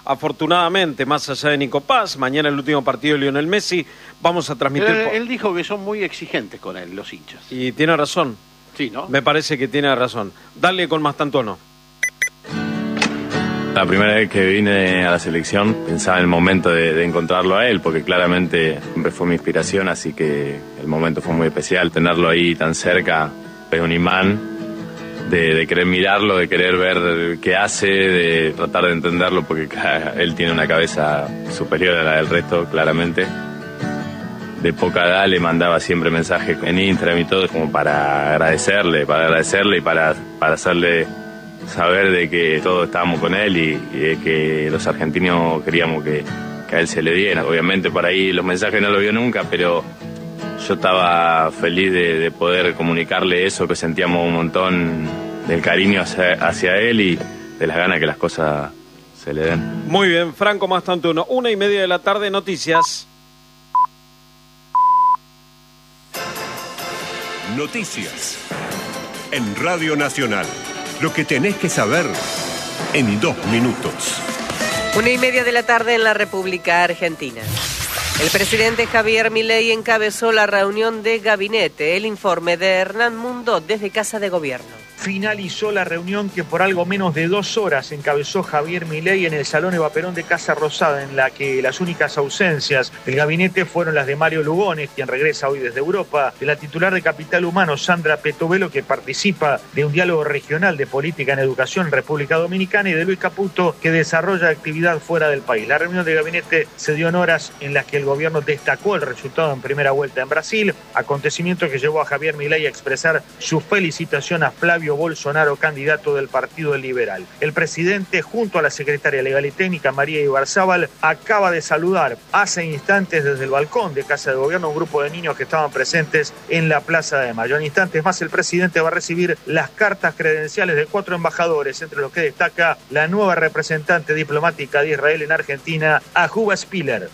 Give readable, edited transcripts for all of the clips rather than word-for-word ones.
afortunadamente, más allá de Nico Paz, mañana el último partido de Lionel Messi, vamos a transmitir... Él dijo que son muy exigentes con él, los hinchas. Y tiene razón. Sí, ¿no? Me parece que tiene razón. Dale con más tanto no. La primera vez que vine a la selección pensaba en el momento de encontrarlo a él, porque claramente siempre fue mi inspiración, así que el momento fue muy especial. Tenerlo ahí tan cerca es un imán de querer mirarlo, de querer ver qué hace, de tratar de entenderlo, porque él tiene una cabeza superior a la del resto, claramente. De poca edad le mandaba siempre mensajes en Instagram y todo, como para agradecerle y para hacerle saber de que todos estábamos con él y de que los argentinos queríamos que a él se le diera. Obviamente por ahí los mensajes no lo vio nunca, pero yo estaba feliz de poder comunicarle eso, que sentíamos un montón del cariño hacia él y de las ganas que las cosas se le den. Muy bien, Franco más tanto uno. 1:30 de la tarde, noticias. Noticias en Radio Nacional. Lo que tenés que saber en 2 minutos. 1:30 de la tarde en la República Argentina. El presidente Javier Milei encabezó la reunión de gabinete. El informe de Hernán Mundo desde Casa de Gobierno. Finalizó la reunión que por algo menos de 2 horas encabezó Javier Milei en el Salón Eva Perón de Casa Rosada, en la que las únicas ausencias del gabinete fueron las de Mario Lugones, quien regresa hoy desde Europa, de la titular de Capital Humano, Sandra Petovelo, que participa de un diálogo regional de política en educación en República Dominicana, y de Luis Caputo, que desarrolla actividad fuera del país. La reunión de gabinete se dio en horas en las que el gobierno destacó el resultado en primera vuelta en Brasil, acontecimiento que llevó a Javier Milei a expresar su felicitación a Flavio Bolsonaro, candidato del Partido Liberal. El presidente, junto a la secretaria legal y técnica María Ibarzábal, acaba de saludar hace instantes desde el balcón de Casa de Gobierno un grupo de niños que estaban presentes en la Plaza de Mayo. En instantes más, el presidente va a recibir las cartas credenciales de 4 embajadores, entre los que destaca la nueva representante diplomática de Israel en Argentina, Ajuba Spiller.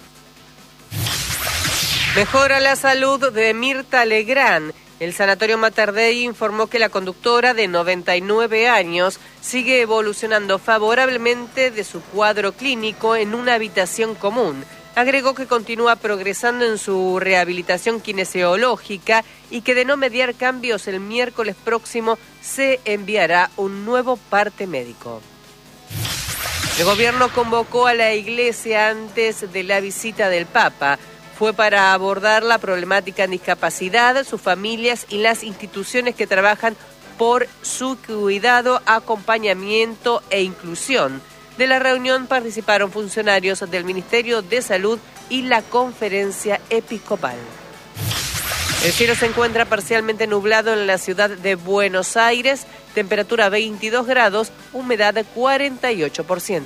Mejora la salud de Mirta Legrand. El Sanatorio Mater Dei informó que la conductora de 99 años sigue evolucionando favorablemente de su cuadro clínico en una habitación común. Agregó que continúa progresando en su rehabilitación kinesiológica y que de no mediar cambios el miércoles próximo se enviará un nuevo parte médico. El gobierno convocó a la Iglesia antes de la visita del Papa. Fue para abordar la problemática en discapacidad, sus familias y las instituciones que trabajan por su cuidado, acompañamiento e inclusión. De la reunión participaron funcionarios del Ministerio de Salud y la Conferencia Episcopal. El cielo se encuentra parcialmente nublado en la ciudad de Buenos Aires, temperatura 22 grados, humedad 48%.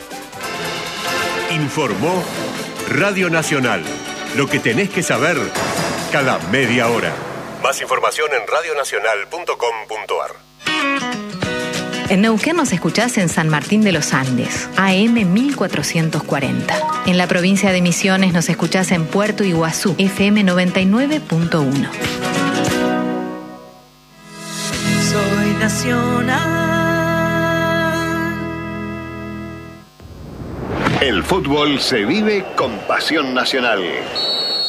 Informó Radio Nacional. Lo que tenés que saber cada media hora. Más información en radionacional.com.ar. En Neuquén nos escuchás en San Martín de los Andes, AM 1440. En la provincia de Misiones nos escuchás en Puerto Iguazú, FM 99.1. Soy nacional. El fútbol se vive con pasión nacional.